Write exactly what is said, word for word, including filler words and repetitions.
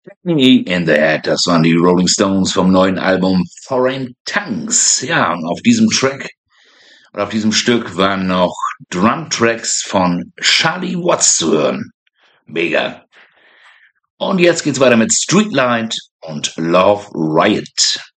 Me in the Head, das waren die Rolling Stones vom neuen Album Foreign Tongues. Ja, und auf diesem Track oder auf diesem Stück waren noch Drum-Tracks von Charlie Watts zu hören. Mega. Und jetzt geht's weiter mit Streetlight und Love Riot.